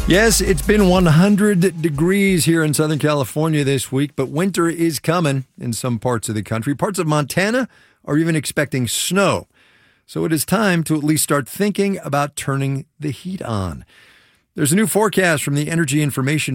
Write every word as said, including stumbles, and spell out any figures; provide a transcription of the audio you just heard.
Yes, it's been one hundred degrees here in Southern California this week, but winter is coming in some parts of the country. Parts of Montana are even expecting snow. So it is time to at least start thinking about turning the heat on. There's a new forecast from the Energy Information